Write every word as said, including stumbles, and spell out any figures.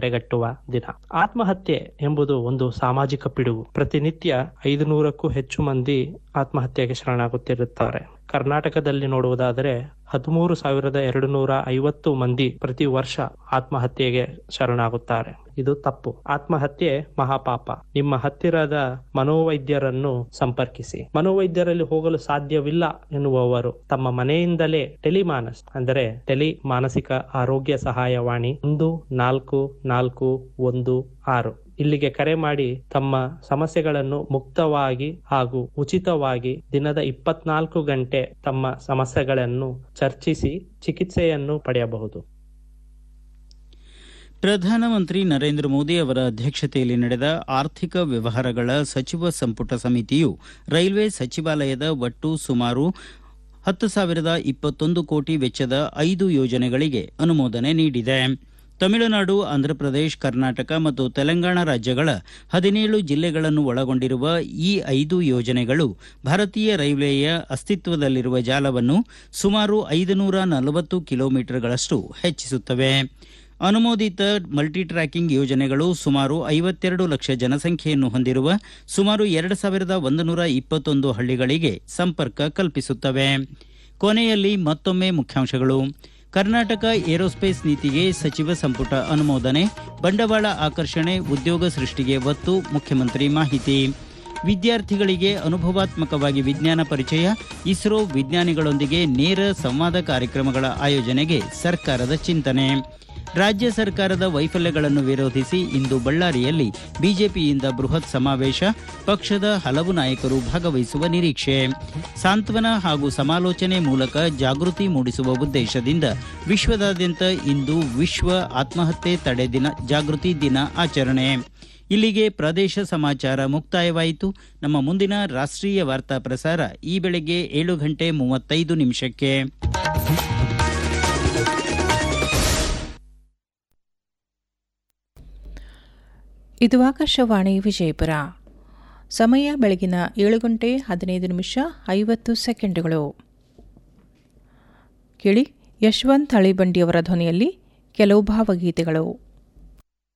ತಡೆಗಟ್ಟುವ ದಿನ. ಆತ್ಮಹತ್ಯೆ ಎಂಬುದು ಒಂದು ಸಾಮಾಜಿಕ ಪಿಡುಗು. ಪ್ರತಿನಿತ್ಯ ಐದು ನೂರಕ್ಕೂ ಹೆಚ್ಚು ಮಂದಿ ಆತ್ಮಹತ್ಯೆಗೆ ಶರಣಾಗುತ್ತಿರುತ್ತಾರೆ. ಕರ್ನಾಟಕದಲ್ಲಿ ನೋಡುವುದಾದರೆ ಹದಿಮೂರು ಸಾವಿರದ ಎರಡು ನೂರ ಐವತ್ತು ಮಂದಿ ಪ್ರತಿ ವರ್ಷ ಆತ್ಮಹತ್ಯೆಗೆ ಶರಣಾಗುತ್ತಾರೆ. ಇದು ತಪ್ಪು. ಆತ್ಮಹತ್ಯೆ ಮಹಾಪಾಪ. ನಿಮ್ಮ ಹತ್ತಿರದ ಮನೋವೈದ್ಯರನ್ನು ಸಂಪರ್ಕಿಸಿ. ಮನೋವೈದ್ಯರಲ್ಲಿ ಹೋಗಲು ಸಾಧ್ಯವಿಲ್ಲ ಎನ್ನುವವರು ತಮ್ಮ ಮನೆಯಿಂದಲೇ ಟೆಲಿಮಾನಸ್ ಅಂದರೆ ಟೆಲಿ ಮಾನಸಿಕ ಆರೋಗ್ಯ ಸಹಾಯವಾಣಿ ಒಂದು ನಾಲ್ಕು ನಾಲ್ಕು ಒಂದು ಆರು ಇಲ್ಲಿಗೆ ಕರೆ ಮಾಡಿ ತಮ್ಮ ಸಮಸ್ಯೆಗಳನ್ನು ಮುಕ್ತವಾಗಿ ಹಾಗೂ ಉಚಿತವಾಗಿ ದಿನದ ಇಪ್ಪತ್ನಾಲ್ಕು ಗಂಟೆ ತಮ್ಮ ಸಮಸ್ಯೆಗಳನ್ನು ಚರ್ಚಿಸಿ ಚಿಕಿತ್ಸೆಯನ್ನು ಪಡೆಯಬಹುದು. ಪ್ರಧಾನಮಂತ್ರಿ ನರೇಂದ್ರ ಮೋದಿ ಅವರ ಅಧ್ಯಕ್ಷತೆಯಲ್ಲಿ ನಡೆದ ಆರ್ಥಿಕ ವ್ಯವಹಾರಗಳ ಸಚಿವ ಸಂಪುಟ ಸಮಿತಿಯು ರೈಲ್ವೆ ಸಚಿವಾಲಯದ ಒಟ್ಟು ಸುಮಾರು ಹತ್ತು ಸಾವಿರದ ಇಪ್ಪತ್ತೊಂದು ಕೋಟಿ ವೆಚ್ಚದ ಐದು ಯೋಜನೆಗಳಿಗೆ ಅನುಮೋದನೆ ನೀಡಿದೆ. ತಮಿಳುನಾಡು, ಆಂಧ್ರಪ್ರದೇಶ, ಕರ್ನಾಟಕ ಮತ್ತು ತೆಲಂಗಾಣ ರಾಜ್ಯಗಳ ಹದಿನೇಳು ಜಿಲ್ಲೆಗಳನ್ನು ಒಳಗೊಂಡಿರುವ ಈ ಐದು ಯೋಜನೆಗಳು ಭಾರತೀಯ ರೈಲ್ವೆಯ ಅಸ್ತಿತ್ವದಲ್ಲಿರುವ ಜಾಲವನ್ನು ಸುಮಾರು ಐದು ನೂರ ನಲವತ್ತು ಕಿಲೋಮೀಟರ್ಗಳಷ್ಟು ಹೆಚ್ಚಿಸುತ್ತವೆ. ಅನುಮೋದಿತ ಮಲ್ಟಿ ಟ್ರ್ಯಾಕಿಂಗ್ ಯೋಜನೆಗಳು ಸುಮಾರು ಐವತ್ತೆರಡು ಲಕ್ಷ ಜನಸಂಖ್ಯೆಯನ್ನು ಹೊಂದಿರುವ ಸುಮಾರು ಎರಡು ಸಾವಿರದ ಒಂದು ನೂರ ಇಪ್ಪತ್ತೊಂದು ಹಳ್ಳಿಗಳಿಗೆ ಸಂಪರ್ಕ ಕಲ್ಪಿಸುತ್ತವೆ. ಕೊನೆಯಲ್ಲಿ ಮತ್ತೊಮ್ಮೆ ಮುಖ್ಯಾಂಶಗಳು. ಕರ್ನಾಟಕ ಏರೋಸ್ಪೇಸ್ ನೀತಿಗೆ ಸಚಿವ ಸಂಪುಟ ಅನುಮೋದನೆ. ಬಂಡವಾಳ ಆಕರ್ಷಣೆ, ಉದ್ಯೋಗ ಸೃಷ್ಟಿಗೆ ಒತ್ತು. ಮುಖ್ಯಮಂತ್ರಿ ಮಾಹಿತಿ. ವಿದ್ಯಾರ್ಥಿಗಳಿಗೆ ಅನುಭವಾತ್ಮಕವಾಗಿ ವಿಜ್ಞಾನ ಪರಿಚಯ. ಇಸ್ರೋ ವಿಜ್ಞಾನಿಗಳೊಂದಿಗೆ ನೇರ ಸಂವಾದ ಕಾರ್ಯಕ್ರಮಗಳ ಆಯೋಜನೆಗೆ ಸರ್ಕಾರದ ಚಿಂತನೆ. ರಾಜ್ಯ ಸರ್ಕಾರದ ವೈಫಲ್ಯಗಳನ್ನು ವಿರೋಧಿಸಿ ಇಂದು ಬಳ್ಳಾರಿಯಲ್ಲಿ ಬಿಜೆಪಿಯಿಂದ ಬೃಹತ್ ಸಮಾವೇಶ. ಪಕ್ಷದ ಹಲವು ನಾಯಕರು ಭಾಗವಹಿಸುವ ನಿರೀಕ್ಷೆ. ಸಾಂತ್ವನ ಹಾಗೂ ಸಮಾಲೋಚನೆ ಮೂಲಕ ಜಾಗೃತಿ ಮೂಡಿಸುವ ಉದ್ದೇಶದಿಂದ ವಿಶ್ವದಾದ್ಯಂತ ಇಂದು ವಿಶ್ವ ಆತ್ಮಹತ್ಯೆ ತಡೆ ದಿನ ಜಾಗೃತಿ ದಿನ ಆಚರಣೆ. ಇಲ್ಲಿಗೆ ಪ್ರದೇಶ ಸಮಾಚಾರ ಮುಕ್ತಾಯವಾಯಿತು. ನಮ್ಮ ಮುಂದಿನ ರಾಷ್ಟ್ರೀಯ ವಾರ್ತಾ ಪ್ರಸಾರ ಈ ಬೆಳಗ್ಗೆ ಏಳು ಗಂಟೆ ಮೂವತ್ತೈದು ನಿಮಿಷಕ್ಕೆ. ಇದು ಆಕಾಶವಾಣಿ ವಿಜಯಪುರ. ಸಮಯ ಬೆಳಗಿನ ಏಳು ಗಂಟೆ ಹದಿನೈದು ನಿಮಿಷ ಐವತ್ತು ಸೆಕೆಂಡುಗಳು. ಕೇಳಿ ಯಶವಂತ್ ಹಳಿಬಂಡಿಯವರ ಧ್ವನಿಯಲ್ಲಿ ಕೆಲವು ಭಾವಗೀತೆಗಳು.